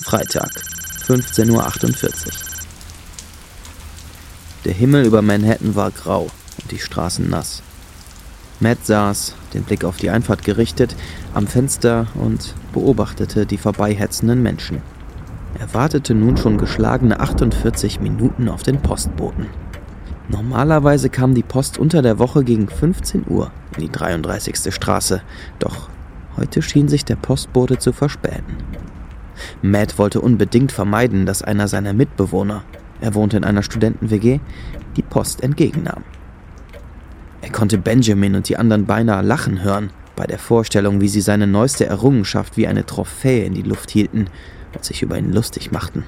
Freitag, 15:48 Uhr. Der Himmel über Manhattan war grau und die Straßen nass. Matt saß, den Blick auf die Einfahrt gerichtet, am Fenster und beobachtete die vorbeihetzenden Menschen. Er wartete nun schon geschlagene 48 Minuten auf den Postboten. Normalerweise kam die Post unter der Woche gegen 15 Uhr in die 33. Straße, doch heute schien sich der Postbote zu verspäten. Matt wollte unbedingt vermeiden, dass einer seiner Mitbewohner, er wohnte in einer Studenten-WG, die Post entgegennahm. Er konnte Benjamin und die anderen beinahe lachen hören, bei der Vorstellung, wie sie seine neueste Errungenschaft wie eine Trophäe in die Luft hielten und sich über ihn lustig machten.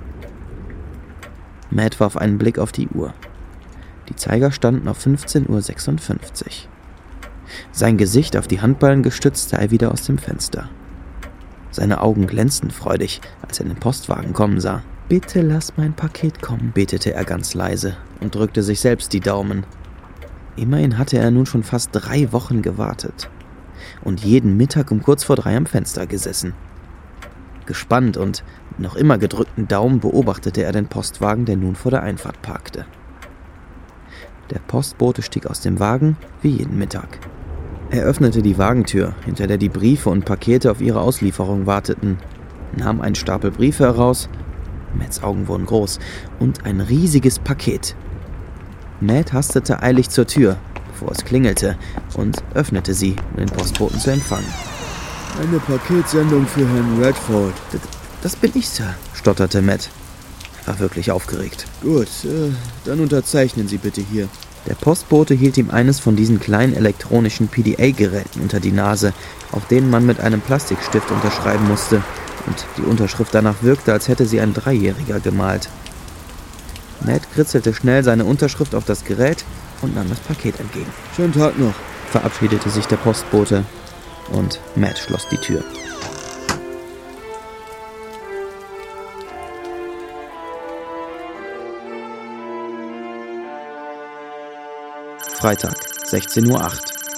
Matt warf einen Blick auf die Uhr. Die Zeiger standen auf 15:56 Uhr. Sein Gesicht auf die Handballen gestützt, sah er wieder aus dem Fenster. Seine Augen glänzten freudig, als er den Postwagen kommen sah. »Bitte lass mein Paket kommen«, betete er ganz leise und drückte sich selbst die Daumen. Immerhin hatte er nun schon fast 3 Wochen gewartet und jeden Mittag um kurz vor 3 am Fenster gesessen. Gespannt und mit noch immer gedrückten Daumen beobachtete er den Postwagen, der nun vor der Einfahrt parkte. Der Postbote stieg aus dem Wagen, wie jeden Mittag. Er öffnete die Wagentür, hinter der die Briefe und Pakete auf ihre Auslieferung warteten, nahm einen Stapel Briefe heraus, Matts Augen wurden groß, und ein riesiges Paket. Matt hastete eilig zur Tür, bevor es klingelte, und öffnete sie, um den Postboten zu empfangen. »Eine Paketsendung für Herrn Redford.« Das bin ich, Sir«, stotterte Matt. Er war wirklich aufgeregt. »Gut, dann unterzeichnen Sie bitte hier.« Der Postbote hielt ihm eines von diesen kleinen elektronischen PDA-Geräten unter die Nase, auf denen man mit einem Plastikstift unterschreiben musste, und die Unterschrift danach wirkte, als hätte sie ein 3-Jähriger gemalt. Matt kritzelte schnell seine Unterschrift auf das Gerät und nahm das Paket entgegen. »Schönen Tag noch«, verabschiedete sich der Postbote, und Matt schloss die Tür. Freitag, 16:08 Uhr.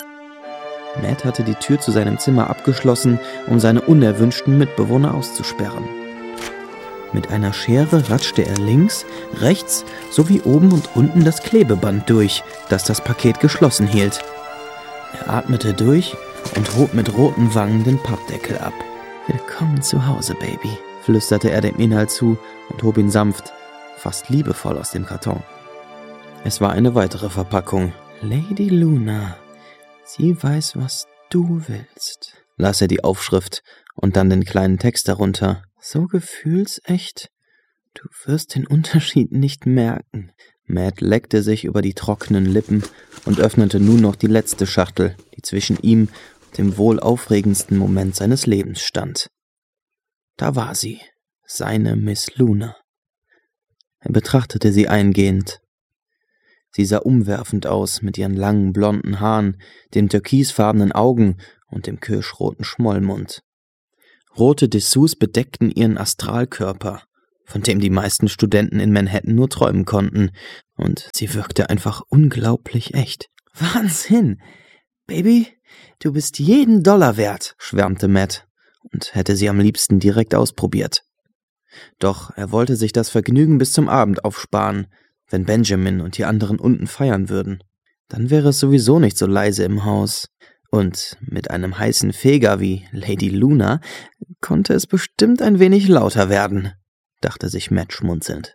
Matt hatte die Tür zu seinem Zimmer abgeschlossen, um seine unerwünschten Mitbewohner auszusperren. Mit einer Schere ratschte er links, rechts sowie oben und unten das Klebeband durch, das das Paket geschlossen hielt. Er atmete durch und hob mit roten Wangen den Pappdeckel ab. »Willkommen zu Hause, Baby«, flüsterte er dem Inhalt zu und hob ihn sanft, fast liebevoll aus dem Karton. Es war eine weitere Verpackung. »Lady Luna, sie weiß, was du willst«, las er die Aufschrift und dann den kleinen Text darunter. »So gefühlsecht, du wirst den Unterschied nicht merken.« Matt leckte sich über die trockenen Lippen und öffnete nun noch die letzte Schachtel, die zwischen ihm und dem wohl aufregendsten Moment seines Lebens stand. Da war sie, seine Miss Luna. Er betrachtete sie eingehend. Sie sah umwerfend aus mit ihren langen blonden Haaren, den türkisfarbenen Augen und dem kirschroten Schmollmund. Rote Dessous bedeckten ihren Astralkörper, von dem die meisten Studenten in Manhattan nur träumen konnten, und sie wirkte einfach unglaublich echt. »Wahnsinn! Baby, du bist jeden $1 wert«, schwärmte Matt und hätte sie am liebsten direkt ausprobiert. Doch er wollte sich das Vergnügen bis zum Abend aufsparen, wenn Benjamin und die anderen unten feiern würden. Dann wäre es sowieso nicht so leise im Haus. Und mit einem heißen Feger wie Lady Luna konnte es bestimmt ein wenig lauter werden, dachte sich Matt schmunzelnd.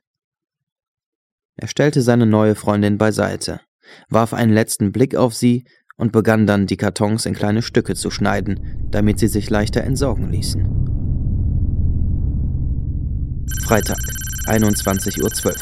Er stellte seine neue Freundin beiseite, warf einen letzten Blick auf sie und begann dann, die Kartons in kleine Stücke zu schneiden, damit sie sich leichter entsorgen ließen. Freitag, 21:12 Uhr.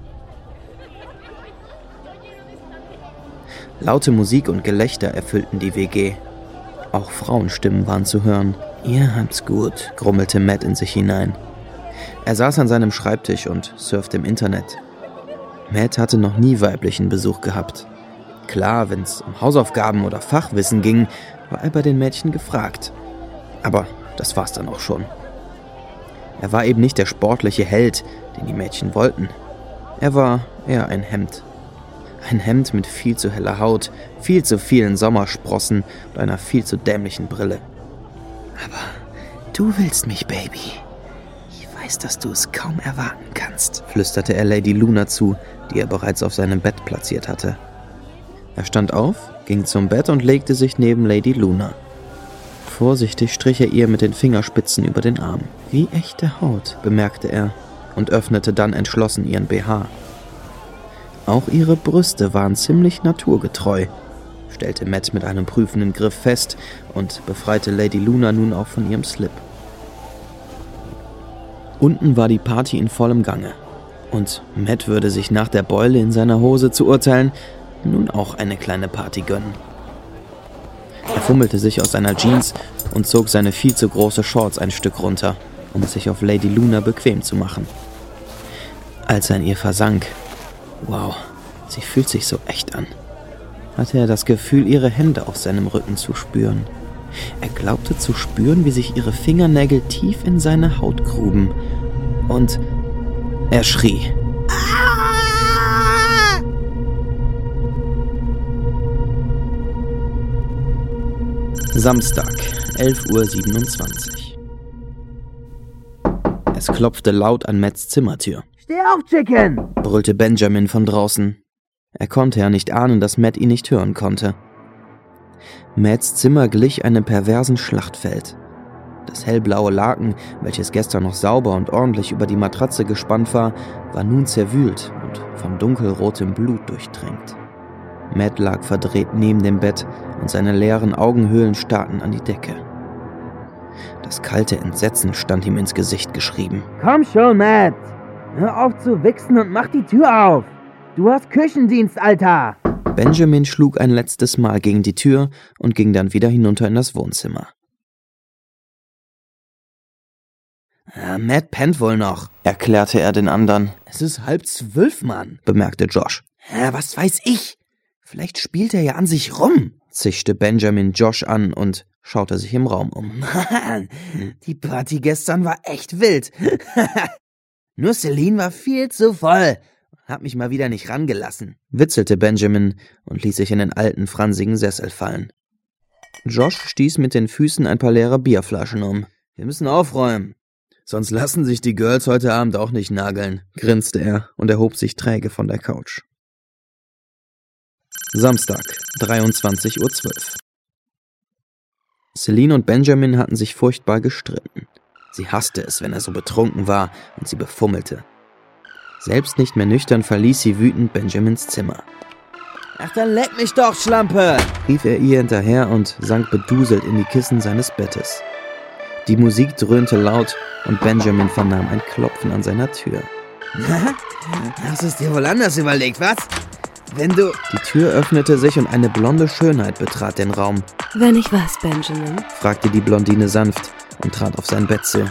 Laute Musik und Gelächter erfüllten die WG. Auch Frauenstimmen waren zu hören. »Ihr habt's gut«, grummelte Matt in sich hinein. Er saß an seinem Schreibtisch und surfte im Internet. Matt hatte noch nie weiblichen Besuch gehabt. Klar, wenn's um Hausaufgaben oder Fachwissen ging, war er bei den Mädchen gefragt. Aber das war's dann auch schon. Er war eben nicht der sportliche Held, den die Mädchen wollten. Er war eher ein Hemd. Ein Hemd mit viel zu heller Haut, viel zu vielen Sommersprossen und einer viel zu dämlichen Brille. »Aber du willst mich, Baby. Ich weiß, dass du es kaum erwarten kannst, flüsterte er Lady Luna zu, die er bereits auf seinem Bett platziert hatte. Er stand auf, ging zum Bett und legte sich neben Lady Luna. Vorsichtig strich er ihr mit den Fingerspitzen über den Arm. Wie echte Haut, bemerkte er und öffnete dann entschlossen ihren BH. Auch ihre Brüste waren ziemlich naturgetreu, stellte Matt mit einem prüfenden Griff fest und befreite Lady Luna nun auch von ihrem Slip. Unten war die Party in vollem Gange und Matt würde sich nach der Beule in seiner Hose zu urteilen nun auch eine kleine Party gönnen. Er fummelte sich aus seiner Jeans und zog seine viel zu große Shorts ein Stück runter, um es sich auf Lady Luna bequem zu machen. Als er in ihr versank, wow, sie fühlt sich so echt an, hatte er das Gefühl, ihre Hände auf seinem Rücken zu spüren. Er glaubte zu spüren, wie sich ihre Fingernägel tief in seine Haut gruben. Und er schrie. Samstag, 11:27 Uhr. Es klopfte laut an Matts Zimmertür. »Steh auf, Chicken!« brüllte Benjamin von draußen. Er konnte ja nicht ahnen, dass Matt ihn nicht hören konnte. Matts Zimmer glich einem perversen Schlachtfeld. Das hellblaue Laken, welches gestern noch sauber und ordentlich über die Matratze gespannt war nun zerwühlt und von dunkelrotem Blut durchtränkt. Matt lag verdreht neben dem Bett und seine leeren Augenhöhlen starrten an die Decke. Das kalte Entsetzen stand ihm ins Gesicht geschrieben. »Komm schon, Matt! Hör auf zu wichsen und mach die Tür auf! Du hast Küchendienst, Alter!« Benjamin schlug ein letztes Mal gegen die Tür und ging dann wieder hinunter in das Wohnzimmer. »Matt pennt wohl noch«, erklärte er den anderen. »Es ist 11:30, Mann«, bemerkte Josh. »Was weiß ich? Vielleicht spielt er ja an sich rum«, zischte Benjamin Josh an und schaute sich im Raum um. »Mann, die Party gestern war echt wild. Nur Celine war viel zu voll. Hab mich mal wieder nicht rangelassen«, witzelte Benjamin und ließ sich in den alten, fransigen Sessel fallen. Josh stieß mit den Füßen ein paar leere Bierflaschen um. »Wir müssen aufräumen. Sonst lassen sich die Girls heute Abend auch nicht nageln«, grinste er und erhob sich träge von der Couch. Samstag, 23:12 Uhr. Celine und Benjamin hatten sich furchtbar gestritten. Sie hasste es, wenn er so betrunken war und sie befummelte. Selbst nicht mehr nüchtern verließ sie wütend Benjamins Zimmer. »Ach, dann leck mich doch, Schlampe!« rief er ihr hinterher und sank beduselt in die Kissen seines Bettes. Die Musik dröhnte laut und Benjamin vernahm ein Klopfen an seiner Tür. »Hast du es dir wohl anders überlegt, was? Wenn du...« Die Tür öffnete sich und eine blonde Schönheit betrat den Raum. »Wenn ich was, Benjamin?« fragte die Blondine sanft und trat auf sein Bett zu.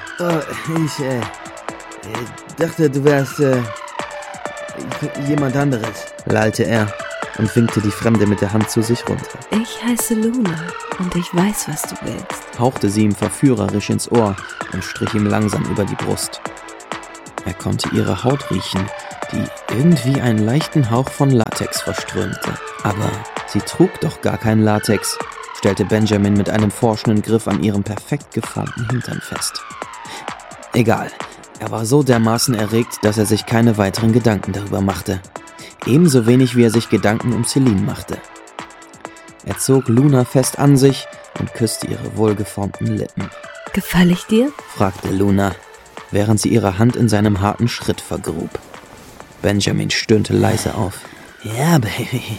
Ich dachte, du wärst, jemand anderes«, lallte er und winkte die Fremde mit der Hand zu sich runter. »Ich heiße Luna und ich weiß, was du willst«, hauchte sie ihm verführerisch ins Ohr und strich ihm langsam über die Brust. Er konnte ihre Haut riechen, die irgendwie einen leichten Hauch von Latex verströmte. Aber sie trug doch gar keinen Latex, stellte Benjamin mit einem forschenden Griff an ihrem perfekt geformten Hintern fest. Egal, er war so dermaßen erregt, dass er sich keine weiteren Gedanken darüber machte. Ebenso wenig wie er sich Gedanken um Celine machte. Er zog Luna fest an sich und küsste ihre wohlgeformten Lippen. »Gefall ich dir?« fragte Luna, während sie ihre Hand in seinem harten Schritt vergrub. Benjamin stöhnte leise auf. »Ja, Baby.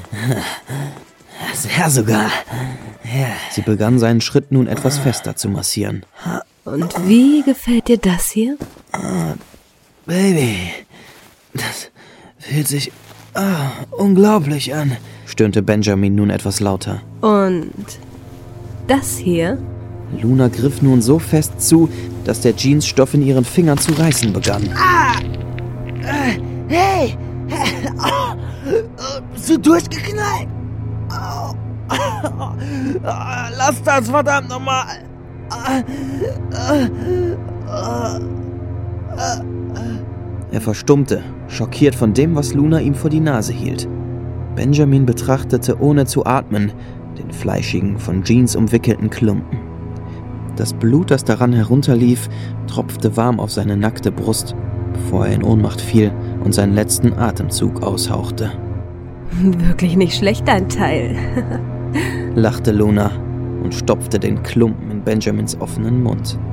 Sehr sogar. Ja.« Sie begann seinen Schritt nun etwas fester zu massieren. »Und wie gefällt dir das hier?« »Baby, das fühlt sich unglaublich an«, stöhnte Benjamin nun etwas lauter. »Und das hier?« Luna griff nun so fest zu, dass der Jeansstoff in ihren Fingern zu reißen begann. Hey! So durchgeknallt! Lass das verdammt nochmal! Er verstummte, schockiert von dem, was Luna ihm vor die Nase hielt. Benjamin betrachtete ohne zu atmen den fleischigen, von Jeans umwickelten Klumpen. Das Blut, das daran herunterlief, tropfte warm auf seine nackte Brust, bevor er in Ohnmacht fiel und seinen letzten Atemzug aushauchte. Wirklich nicht schlecht, dein Teil, lachte Luna und stopfte den Klumpen in Benjamins offenen Mund.